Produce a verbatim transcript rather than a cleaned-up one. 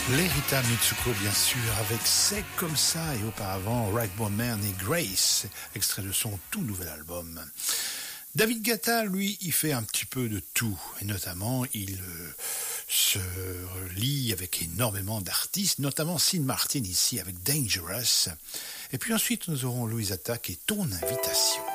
Lerita Mitsuko, bien sûr, avec C'est comme ça, et auparavant Ragtime Man et Grace, extrait de son tout nouvel album. David Guetta, lui, il fait un petit peu de tout, et notamment, il euh, se lie avec énormément d'artistes, notamment Sean Martin ici avec Dangerous. Et puis ensuite, nous aurons Louise Attaque et Ton Invitation.